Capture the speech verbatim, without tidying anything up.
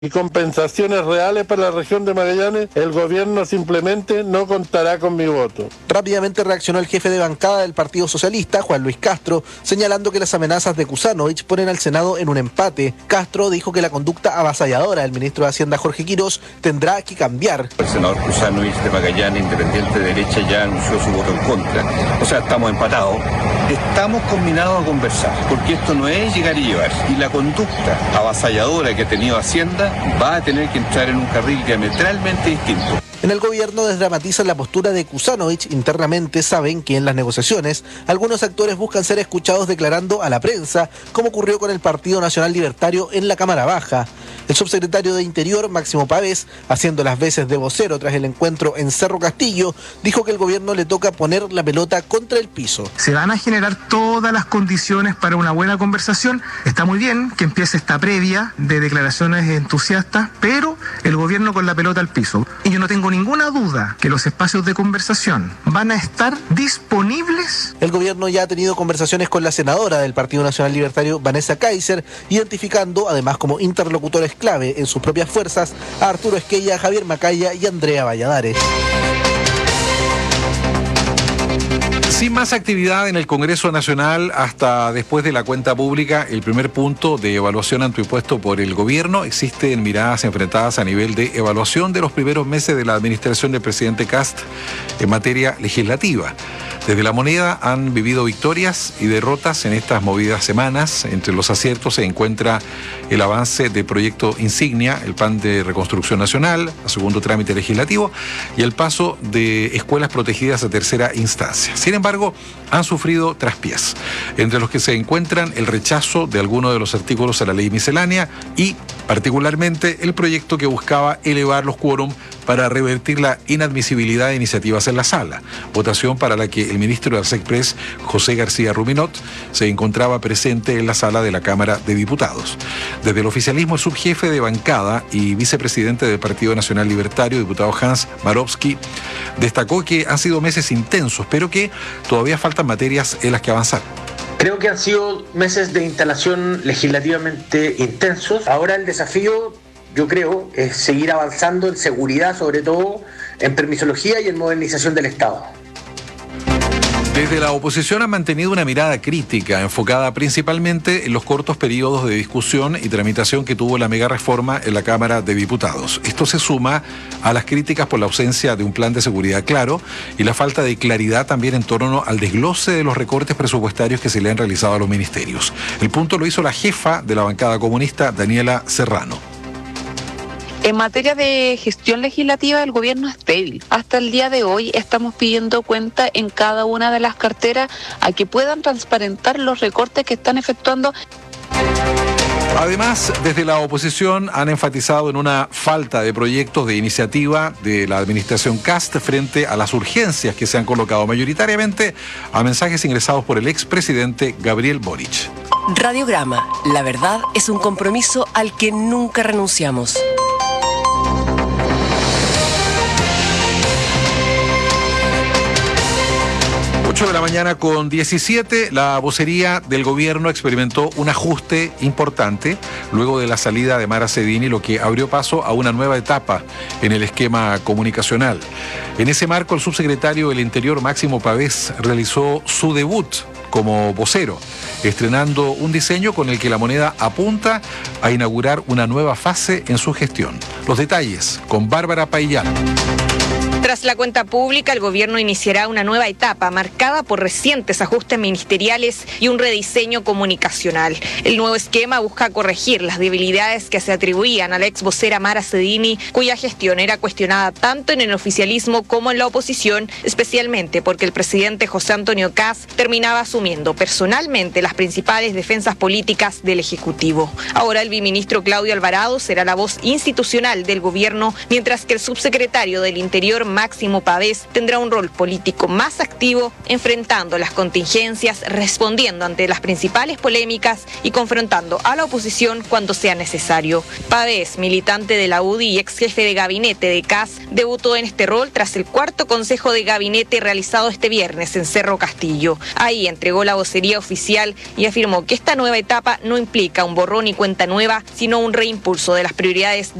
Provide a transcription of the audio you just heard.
y compensaciones reales para la región de Magallanes, el gobierno simplemente no contará con mi voto. Rápidamente reaccionó el jefe de bancada del Partido Socialista, Juan Luis Castro, señalando que las amenazas de Kusanovich ponen al Senado en un empate. Castro dijo que la conducta avasalladora del ministro de Hacienda, Jorge Quirós, tendrá que cambiar. El senador Kusanovich de Magallanes, independiente de derecha, ya anunció su voto en contra. O sea, estamos empatados. Estamos combinados a conversar, porque esto no es llegar y llevar. Y la conducta avasalladora que ha tenido Hacienda va a tener que entrar en un carril diametralmente distinto. En el gobierno desdramatizan la postura de Kusanovich. Internamente saben que en las negociaciones algunos actores buscan ser escuchados declarando a la prensa, como ocurrió con el Partido Nacional Libertario en la Cámara Baja. El subsecretario de Interior, Máximo Pavés, haciendo las veces de vocero tras el encuentro en Cerro Castillo, dijo que el gobierno le toca poner la pelota contra el piso. Se van a generar todas las condiciones para una buena conversación. Está muy bien que empiece esta previa de declaraciones entusiastas, pero el gobierno con la pelota al piso. Y yo no tengo ninguna duda que los espacios de conversación van a estar disponibles. El gobierno ya ha tenido conversaciones con la senadora del Partido Nacional Libertario, Vanessa Kaiser, identificando además como interlocutores clave en sus propias fuerzas a Arturo Esquella, Javier Macaya y Andrea Valladares. Sin más actividad en el Congreso Nacional hasta después de la cuenta pública, el primer punto de evaluación autoimpuesto por el gobierno, existen miradas enfrentadas a nivel de evaluación de los primeros meses de la administración del presidente Kast en materia legislativa. Desde La Moneda han vivido victorias y derrotas en estas movidas semanas. Entre los aciertos se encuentra el avance del proyecto insignia, el Plan de Reconstrucción Nacional, a segundo trámite legislativo, y el paso de escuelas protegidas a tercera instancia. Sin embargo, han sufrido traspiés, entre los que se encuentran el rechazo de algunos de los artículos a la ley miscelánea y, particularmente, el proyecto que buscaba elevar los quórum para revertir la inadmisibilidad de iniciativas en la sala, votación para la que el ministro de ARSECPRES, José García Ruminot, se encontraba presente en la sala de la Cámara de Diputados. Desde el oficialismo, el subjefe de bancada y vicepresidente del Partido Nacional Libertario, diputado Hans Marowski, destacó que han sido meses intensos, pero que todavía faltan materias en las que avanzar. Creo que han sido meses de instalación legislativamente intensos. Ahora el desafío, yo creo, es seguir avanzando en seguridad, sobre todo en permisología y en modernización del Estado. Desde la oposición han mantenido una mirada crítica, enfocada principalmente en los cortos periodos de discusión y tramitación que tuvo la mega reforma en la Cámara de Diputados. Esto se suma a las críticas por la ausencia de un plan de seguridad claro y la falta de claridad también en torno al desglose de los recortes presupuestarios que se le han realizado a los ministerios. El punto lo hizo la jefa de la bancada comunista, Daniela Serrano. En materia de gestión legislativa, el gobierno es débil. Hasta el día de hoy estamos pidiendo cuenta en cada una de las carteras a que puedan transparentar los recortes que están efectuando. Además, desde la oposición han enfatizado en una falta de proyectos de iniciativa de la administración Kast frente a las urgencias que se han colocado mayoritariamente a mensajes ingresados por el expresidente Gabriel Boric. Radiograma, la verdad es un compromiso al que nunca renunciamos. ocho de la mañana con diecisiete, la vocería del gobierno experimentó un ajuste importante luego de la salida de Mara Cedini, lo que abrió paso a una nueva etapa en el esquema comunicacional. En ese marco, el subsecretario del Interior, Máximo Pavés, realizó su debut como vocero, estrenando un diseño con el que La Moneda apunta a inaugurar una nueva fase en su gestión. Los detalles con Bárbara Paillán. Tras la cuenta pública, el gobierno iniciará una nueva etapa marcada por recientes ajustes ministeriales y un rediseño comunicacional. El nuevo esquema busca corregir las debilidades que se atribuían a la ex vocera Mara Cedini, cuya gestión era cuestionada tanto en el oficialismo como en la oposición, especialmente porque el presidente José Antonio Kast terminaba asumiendo personalmente las principales defensas políticas del Ejecutivo. Ahora el viceministro Claudio Alvarado será la voz institucional del gobierno, mientras que el subsecretario del Interior, Máximo Pavés tendrá un rol político más activo, enfrentando las contingencias, respondiendo ante las principales polémicas y confrontando a la oposición cuando sea necesario. Pavés, militante de la U D I y ex jefe de gabinete de C A S, debutó en este rol tras el cuarto consejo de gabinete realizado este viernes en Cerro Castillo. Ahí entregó la vocería oficial y afirmó que esta nueva etapa no implica un borrón y cuenta nueva, sino un reimpulso de las prioridades